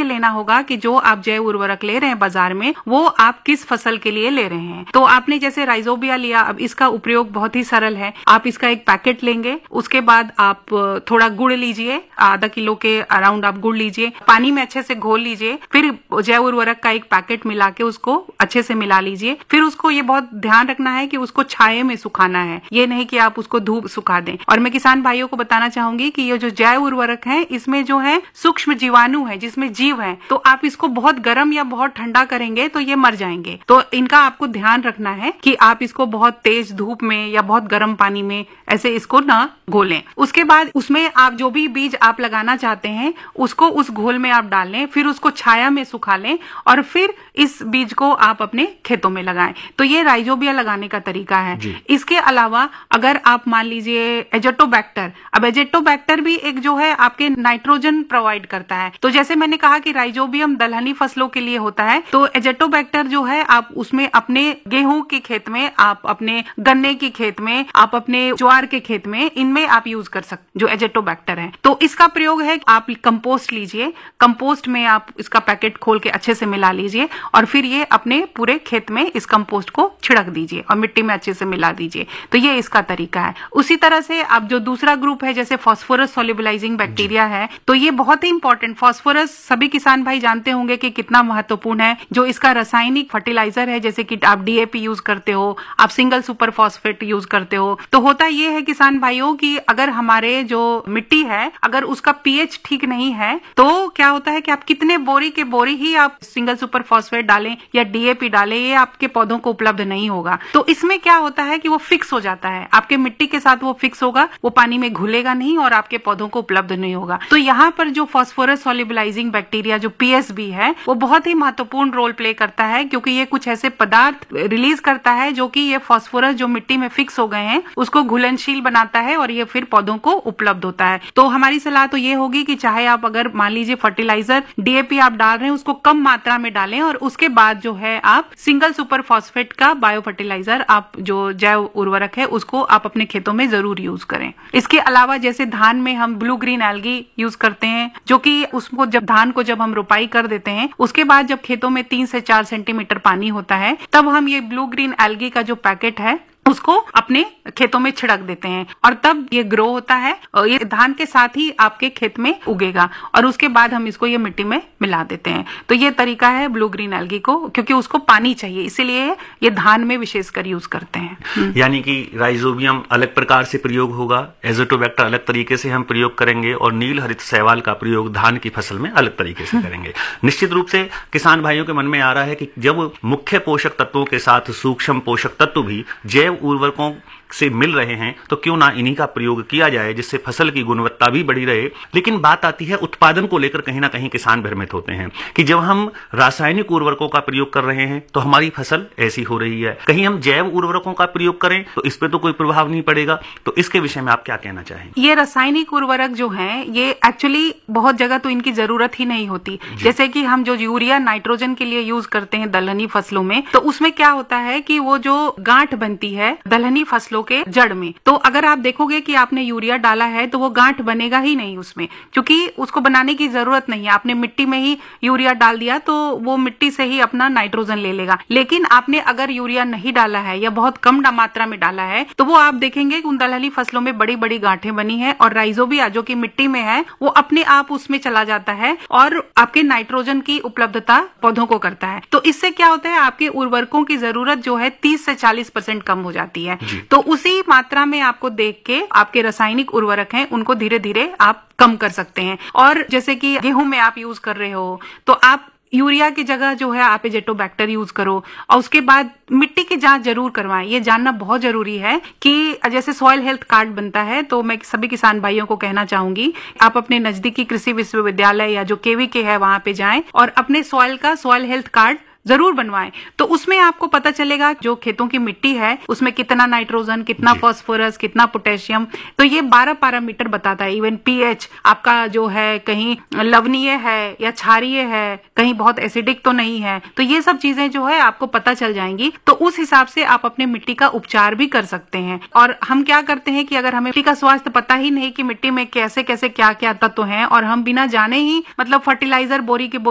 के लेना होगा कि जो आप जैव उर्वरक ले रहे हैं बाजार में वो आप किस फसल के लिए ले रहे हैं। तो आपने जैसे राइजोबिया लिया, अब इसका उपयोग बहुत ही सरल है। आप इसका एक पैकेट लेंगे, उसके बाद आप थोड़ा गुड़ लीजिए, आधा किलो के अराउंड आप गुड़ लीजिए, पानी में अच्छे से घोल लीजिए, फिर जैव उर्वरक का एक पैकेट मिला के उसको अच्छे से मिला लीजिए। फिर उसको ये बहुत ध्यान रखना है कि उसको छाये में सुखाना है, ये नहीं कि आप उसको धूप सुखा दें। और मैं किसान भाइयों को बताना चाहूंगी कि ये जो जैव उर्वरक है इसमें जो है सूक्ष्म जीवाणु है, जिसमें जीव है, तो आप इसको बहुत गर्म या बहुत ठंडा करेंगे तो ये मर जाएंगे। तो इनका आपको ध्यान रखना है कि आप इसको बहुत तेज धूप में या बहुत गर्म पानी में ऐसे इसको ना घोलें। उसके बाद उसमें आप जो भी बीज आप लगाना चाहते हैं उसको उस घोल में आप डाल लें, फिर उसको छाया में सुखा लें और फिर इस बीज को आप अपने खेतों में लगाएं। तो ये राइजोबिया लगाने का तरीका है। इसके अलावा अगर आप मान लीजिए एजेटोबैक्टर, अब एजेटोबैक्टर भी एक जो है आपके नाइट्रोजन प्रोवाइड करता है। तो जैसे मैंने कहा कि राइजोबियम दलहनी फसलों के लिए होता है, तो एजेटोबैक्टर जो है आप उसमें अपने गेहूं के खेत में, आप अपने गन्ने की खेत में, आप अपने ज्वार के खेत में, इनमें आप यूज कर सकते जो एजेटोबैक्टर है। तो इसका प्रयोग है आप कंपोस्ट लीजिए, कंपोस्ट में आप इसका पैकेट खोल के अच्छे से मिला लीजिए और फिर ये अपने पूरे खेत में इस कंपोस्ट को छिड़क दीजिए और मिट्टी में अच्छे से मिला दीजिए। तो ये इसका तरीका है। उसी तरह से आप जो दूसरा ग्रुप है जैसे फास्फोरस सोल्युबलाइजिंग बैक्टीरिया है, तो ये बहुत ही इंपॉर्टेंट, फास्फोरस सभी किसान भाई जानते होंगे कि कितना महत्वपूर्ण है। जो इसका रासायनिक फर्टिलाइजर है, जैसे कि आप डीएपी यूज करते हो, आप सिंगल सुपर फॉस्फेट यूज करते हो, तो होता ये है किसान भाइयों कि अगर हमारे जो मिट्टी है अगर उसका पीएच ठीक नहीं है तो क्या होता है कि आप कितने बोरी के बोरी ही आप सिंगल सुपर फॉस्फेट डालें या डीएपी डालें, ये आपके पौधों को उपलब्ध नहीं होगा। तो इसमें क्या होता है कि वो फिक्स हो जाता है, आपके मिट्टी के साथ वो फिक्स होगा, वो पानी में घुलेगा नहीं और आपके पौधों को उपलब्ध नहीं होगा। तो यहाँ पर जो फास्फोरस सोल्युबलाइजिंग बैक्टीरिया जो पीएसबी है वो बहुत ही महत्वपूर्ण रोल प्ले करता है, क्योंकि ये कुछ ऐसे पदार्थ रिलीज करता है जो कि ये फास्फोरस जो मिट्टी में फिक्स हो गए हैं उसको घुलनशील बनाता है और ये फिर पौधों को उपलब्ध होता है। तो हमारी सलाह तो ये होगी कि चाहे आप अगर मान लीजिए फर्टिलाइजर डीएपी आप डाल रहे हैं उसको कम मात्रा में डालें और उसके बाद जो है आप सिंगल सुपर फॉस्फेट का बायो फर्टिलाइजर, आप जो जैव उर्वरक है उसको आप अपने खेतों में जरूर यूज करें। इसके अलावा जैसे धान में हम ब्लू ग्रीन एल्गी यूज करते हैं, जो कि उसको जब धान को जब हम रोपाई कर देते हैं उसके बाद जब खेतों में 3 से 4 सेंटीमीटर पानी होता है तब हम ये ब्लू ग्रीन एल्गी का जो पैकेट है उसको अपने खेतों में छिड़क देते हैं और तब ये ग्रो होता है और ये धान के साथ ही आपके खेत में उगेगा और उसके बाद हम इसको ये मिट्टी में मिला देते हैं। तो ये तरीका है ब्लू ग्रीन एल्गी को, क्योंकि उसको पानी चाहिए, इसीलिए ये धान में विशेषकर यूज करते हैं। यानी कि राइजोबियम अलग प्रकार से प्रयोग होगा, एजेटोबैक्टर अलग तरीके से हम प्रयोग करेंगे और नील हरित शैवाल का प्रयोग धान की फसल में अलग तरीके से करेंगे। निश्चित रूप से किसान भाइयों के मन में आ रहा है कि जब मुख्य पोषक तत्वों के साथ सूक्ष्म पोषक तत्व भी जैव उर्वरकों से मिल रहे हैं तो क्यों ना इन्हीं का प्रयोग किया जाए, जिससे फसल की गुणवत्ता भी बढ़ी रहे। लेकिन बात आती है उत्पादन को लेकर, कहीं ना कहीं किसान भ्रमित होते हैं कि जब हम रासायनिक उर्वरकों का प्रयोग कर रहे हैं तो हमारी फसल ऐसी हो रही है, कहीं हम जैव उर्वरकों का प्रयोग करें तो इस पे तो कोई प्रभाव नहीं पड़ेगा। तो इसके विषय में आप क्या कहना चाहेंगे? ये रासायनिक उर्वरक जो है ये एक्चुअली बहुत जगह तो इनकी जरूरत ही नहीं होती। जैसे कि हम जो यूरिया नाइट्रोजन के लिए यूज करते हैं दलहनी फसलों में, तो उसमें क्या होता है कि वो जो गांठ बनती है दलहनी फसलों के जड़ में, तो अगर आप देखोगे कि आपने यूरिया डाला है तो वो गांठ बनेगा ही नहीं उसमें, क्योंकि उसको बनाने की जरूरत नहीं है। आपने मिट्टी में ही यूरिया डाल दिया तो वो मिट्टी से ही अपना नाइट्रोजन ले लेगा। लेकिन आपने अगर यूरिया नहीं डाला है या बहुत कम मात्रा में डाला है तो वो आप देखेंगे कि उन दलहनी फसलों में बड़ी बड़ी गांठें बनी है और राइजोबिया जो कि मिट्टी में है वो अपने आप उसमें चला जाता है और आपके नाइट्रोजन की उपलब्धता पौधों को करता है। तो इससे क्या होता है, आपके उर्वरकों की जरूरत जो है 30 से 40% कम हो जाती है। तो उसी मात्रा में आपको देख के आपके रासायनिक उर्वरक हैं उनको धीरे धीरे आप कम कर सकते हैं। और जैसे कि गेहूं में आप यूज कर रहे हो तो आप यूरिया की जगह जो है आप एजेटोबैक्टर यूज करो और उसके बाद मिट्टी की जांच जरूर करवाएं। ये जानना बहुत जरूरी है कि जैसे सॉइल हेल्थ कार्ड बनता है, तो मैं सभी किसान भाइयों को कहना चाहूंगी आप अपने नजदीकी कृषि विश्वविद्यालय या जो केवीके है वहां पे जाएं और अपने सॉइल का सॉइल हेल्थ कार्ड जरूर बनवाएं। तो उसमें आपको पता चलेगा जो खेतों की मिट्टी है उसमें कितना नाइट्रोजन, कितना फास्फोरस, कितना पोटेशियम, तो ये 12 पैरामीटर बताता है। इवन पीएच आपका जो है कहीं लवणीय है या क्षारीय है, कहीं बहुत एसिडिक तो नहीं है, तो ये सब चीजें जो है आपको पता चल जाएंगी। तो उस हिसाब से आप अपने मिट्टी का उपचार भी कर सकते हैं। और हम क्या करते हैं कि अगर हमें मिट्टी का स्वास्थ्य पता ही नहीं कि मिट्टी में कैसे कैसे क्या क्या तत्व हैं और हम बिना जाने ही मतलब फर्टिलाइजर बोरी के